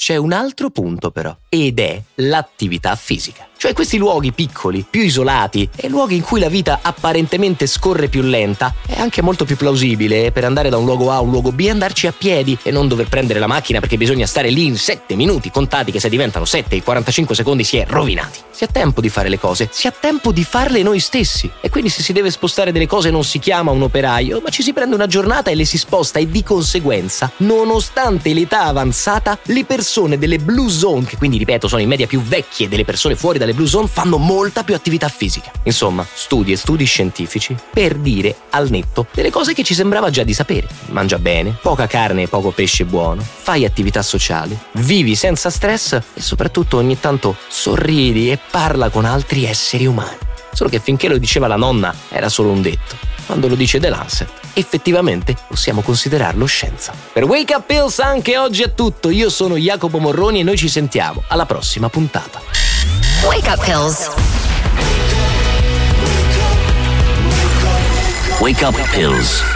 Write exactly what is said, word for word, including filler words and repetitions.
C'è un altro punto però, ed è l'attività fisica. Cioè questi luoghi piccoli, più isolati, e luoghi in cui la vita apparentemente scorre più lenta, è anche molto più plausibile per andare da un luogo A a un luogo B andarci a piedi e non dover prendere la macchina perché bisogna stare lì in sette minuti contati che se diventano sette e quarantacinque secondi si è rovinati. Si ha tempo di fare le cose, si ha tempo di farle noi stessi, e quindi se si deve spostare delle cose non si chiama un operaio, ma ci si prende una giornata e le si sposta, e di conseguenza, nonostante l'età avanzata, le persone delle blue zone, che quindi ripeto sono in media più vecchie delle persone fuori dalle blue zone, fanno molta più attività fisica. Insomma, studi e studi scientifici per dire al netto delle cose che ci sembrava già di sapere. Mangia bene, poca carne e poco pesce buono, fai attività sociali, vivi senza stress e soprattutto ogni tanto sorridi e parla con altri esseri umani. Solo che finché lo diceva la nonna era solo un detto. Quando lo dice The Lancet, effettivamente possiamo considerarlo scienza. Per Wake Up Pills anche oggi è tutto. Io sono Jacopo Morroni e noi ci sentiamo alla prossima puntata. Wake Up Pills. Wake Up Pills.